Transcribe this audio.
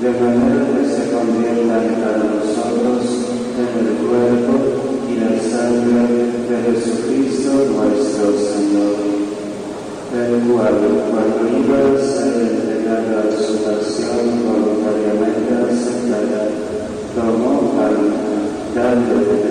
de manera que se conviertan para nosotros en el cuerpo y la sangre de Jesucristo nuestro Señor, el cual, cuando iba a ser entregado a su pasión voluntariamente aceptada, tomó pan, dándole